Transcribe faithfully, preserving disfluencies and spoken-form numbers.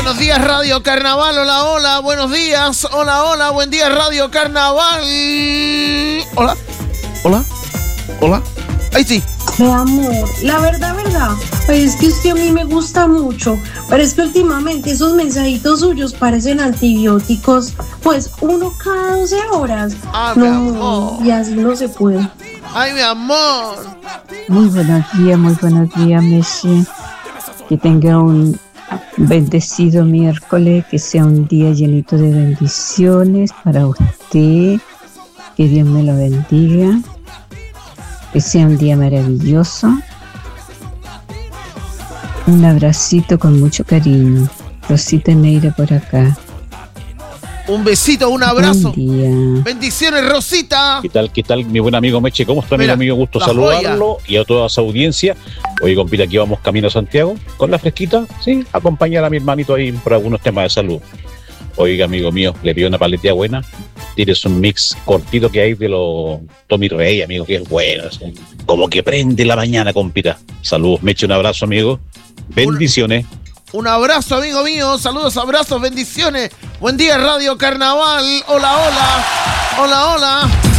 Buenos días, Radio Carnaval. Hola, hola. Buenos días. Hola, hola. Buen día, Radio Carnaval. Hola. Hola. Hola. Ahí sí. Mi amor, la verdad, verdad, pues es que usted a mí me gusta mucho, pero es que últimamente esos mensajitos suyos parecen antibióticos, pues uno cada doce horas. Ah, mi amor. No, y así no se puede. Ay, mi amor. Muy buenos días, muy buenos días, Messi. Que tenga un bendecido miércoles, que sea un día llenito de bendiciones para usted. Que Dios me lo bendiga. Que sea un día maravilloso. Un abracito con mucho cariño. Rosita Neira por acá. Un besito, un abrazo. Buen día. Bendiciones, Rosita. ¿Qué tal, qué tal, mi buen amigo Meche? ¿Cómo está, Mira, amigo? Gusto la saludarlo y a toda su audiencia. Oye, compita, aquí vamos camino a Santiago con la fresquita, sí, acompañar a mi hermanito ahí por algunos temas de salud. Oiga, amigo mío, le pido una paleteada buena. Tienes un mix cortito que hay de los Tommy Rey, amigo, que es bueno. Así, como que prende la mañana, compita. Saludos, Meche, un abrazo, amigo. Bendiciones. Un, un abrazo, amigo mío. Saludos, abrazos, bendiciones. Buen día, Radio Carnaval. Hola, hola. Hola, hola.